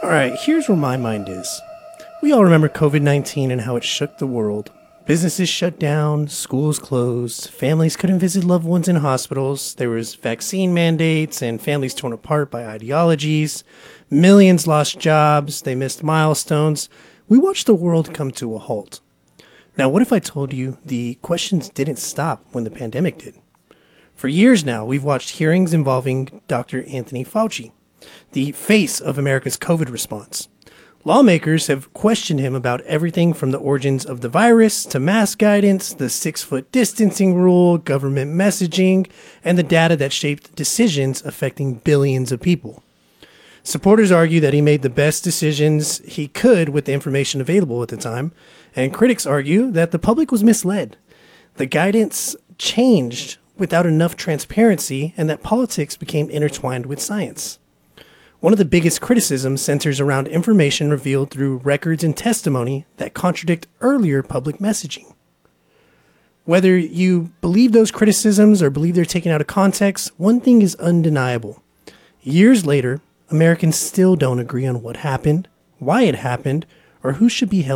All right, here's where my mind is. We all remember COVID-19 and how it shook the world. Businesses shut down, schools closed, families couldn't visit loved ones in hospitals, there was vaccine mandates and families torn apart by ideologies. Millions lost jobs, they missed milestones. We watched the world come to a halt. Now, what if I told you the questions didn't stop when the pandemic did? For years now, we've watched hearings involving Dr. Anthony Fauci, the face of America's COVID response. Lawmakers have questioned him about everything from the origins of the virus to mask guidance, the 6-foot distancing rule, government messaging, and the data that shaped decisions affecting billions of people. Supporters argue that he made the best decisions he could with the information available at the time, and critics argue that the public was misled. The guidance changed without enough transparency, and that politics became intertwined with science. One of the biggest criticisms centers around information revealed through records and testimony that contradict earlier public messaging. Whether you believe those criticisms or believe they're taken out of context, one thing is undeniable. Years later, Americans still don't agree on what happened, why it happened, or who should be held